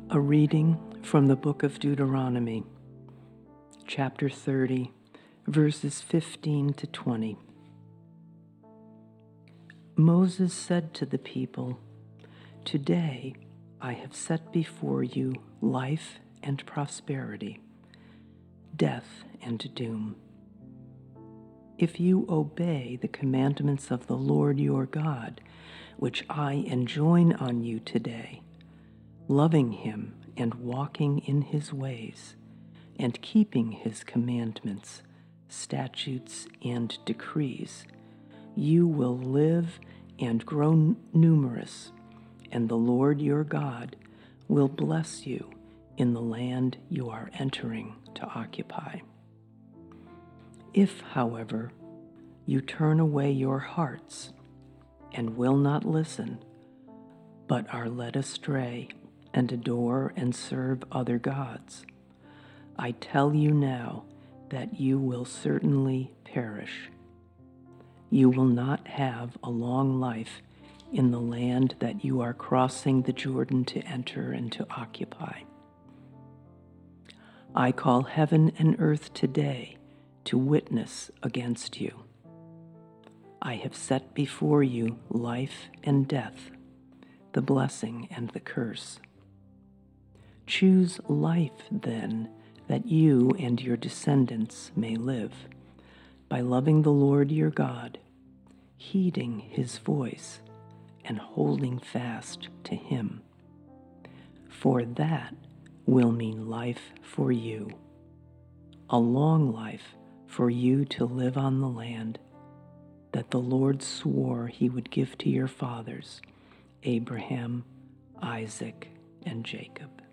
A reading from the book of Deuteronomy, chapter 30, verses 15 to 20. Moses said to the people, "Today I have set before you life and prosperity, death and doom. If you obey the commandments of the Lord your God, which I enjoin on you today, loving him and walking in his ways, and keeping his commandments, statutes, and decrees, you will live and grow numerous, and the Lord your God will bless you in the land you are entering to occupy. If, however, you turn away your hearts and will not listen, but are led astray and adore and serve other gods, I tell you now that you will certainly perish. You will not have a long life in the land that you are crossing the Jordan to enter and to occupy. I call heaven and earth today to witness against you. I have set before you life and death, the blessing and the curse. Choose life, then, that you and your descendants may live, by loving the Lord your God, heeding his voice, and holding fast to him. For that will mean life for you, a long life for you to live on the land that the Lord swore he would give to your fathers, Abraham, Isaac, and Jacob."